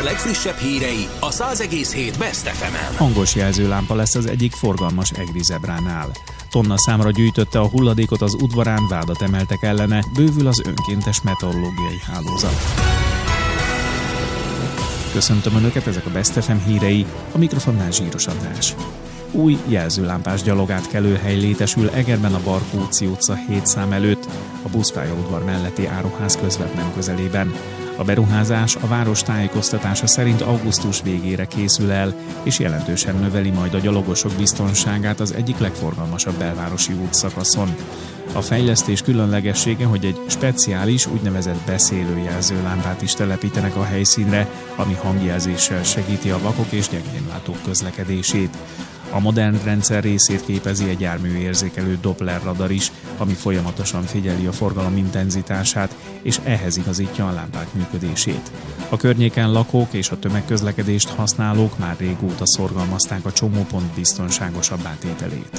legfrissebb hírei a 100,7 Best FM-en. Hangos jelzőlámpa lesz az egyik forgalmas egri zebránál. Tonna számra gyűjtötte a hulladékot az udvarán, vádat emeltek ellene, bővül az önkéntes meteorológiai hálózat. Köszöntöm Önöket, ezek a Best FM hírei, a mikrofonnál Zsíros András. Új jelzőlámpás gyalogátkelőhely létesül Egerben a Barkóczi utca 7 szám előtt, a buszpályaudvar melletti áruház közvetlen közelében. A beruházás a város tájékoztatása szerint augusztus végére készül el, és jelentősen növeli majd a gyalogosok biztonságát az egyik legforgalmasabb belvárosi útszakaszon. A fejlesztés különlegessége, hogy egy speciális, úgynevezett beszélőjelzőlámpát is telepítenek a helyszínre, ami hangjelzéssel segíti a vakok és gyengénlátók közlekedését. A modern rendszer részét képezi egy járműérzékelő Doppler radar is, ami folyamatosan figyeli a forgalom intenzitását, és ehhez igazítja a lámpák működését. A környéken lakók és a tömegközlekedést használók már régóta szorgalmazták a csomópont biztonságosabbá tételét.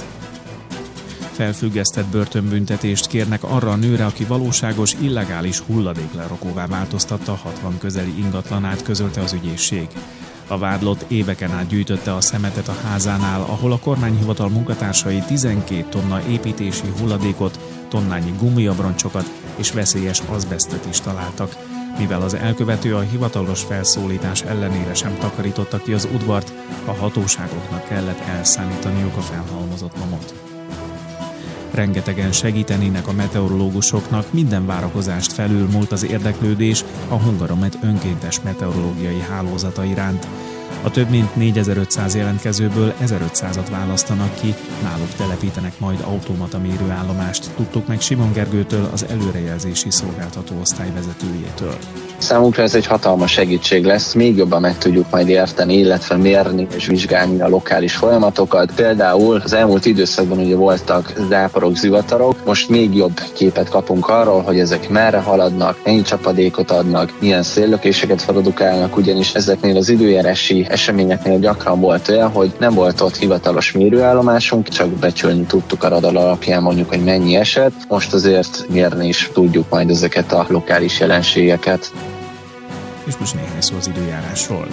Felfüggesztett börtönbüntetést kérnek arra a nőre, aki valóságos, illegális hulladéklerakóvá változtatta a 60 közeli ingatlanát, közölte az ügyészség. A vádlott éveken át gyűjtötte a szemetet a házánál, ahol a kormányhivatal munkatársai 12 tonna építési hulladékot, tonnányi gumiabroncsokat és veszélyes azbesztet is találtak. Mivel az elkövető a hivatalos felszólítás ellenére sem takarította ki az udvart, a hatóságoknak kellett elszállítaniuk a felhalmozott lomot. Rengetegen segítenének a meteorológusoknak, minden várakozást felülmúlt az érdeklődés a Hungaromet önkéntes meteorológiai hálózata iránt. A több mint 4500 jelentkezőből 1500-at választanak ki, náluk telepítenek majd automata mérőállomást, tudtuk meg Simon Gergőtől, az előrejelzési szolgáltató osztály vezetőjétől. Számunkra ez egy hatalmas segítség lesz, még jobban meg tudjuk majd érteni, illetve mérni és vizsgálni a lokális folyamatokat. Például az elmúlt időszakban ugye voltak záporok, zivatarok, most még jobb képet kapunk arról, hogy ezek merre haladnak, mennyi csapadékot adnak, milyen széllökéseket produkálnak, ugyanis ezeknél az időjárási eseményeknél gyakran volt olyan, hogy nem volt ott hivatalos mérőállomásunk, csak becsülni tudtuk a radar alapján mondjuk, hogy mennyi esett. Most azért mérni is tudjuk majd ezeket a lokális jelenségeket. És most néhány szó az időjárásról.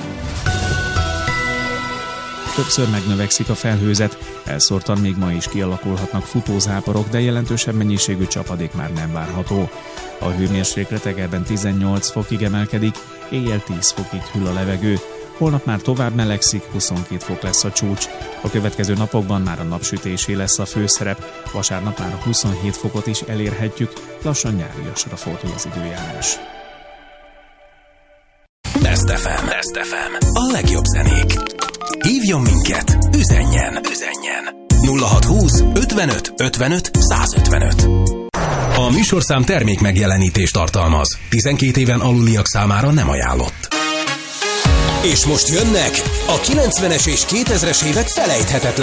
Többször megnövekszik a felhőzet, elszórtan még ma is kialakulhatnak futózáporok, de jelentősebb mennyiségű csapadék már nem várható. A hőmérséklet Egerben 18 fokig emelkedik, éjjel 10 fokig hűl a levegő. Holnap már tovább melegszik, 22 fok lesz a csúcs. A következő napokban már a napsütésé lesz a főszerep, vasárnap már a 27 fokot is elérhetjük, lassan nyáriasra fordul az időjárás. Best FM. A legjobb zenék. Hívjon minket, üzenjen. 0620 55 55 155. A műsorszám termék megjelenítést tartalmaz. 12 éven aluliak számára nem ajánlott. És most jönnek a 90-es és 2000-es évek felejthetetlen